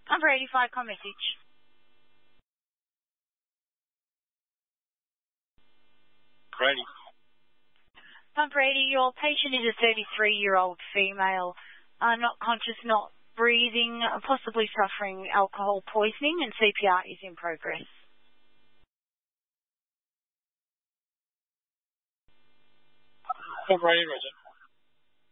Number 85, com message. Brady. Number 80, your patient is a 33-year-old female, not conscious, not breathing, possibly suffering alcohol poisoning, and CPR is in progress. Number 80, Roger.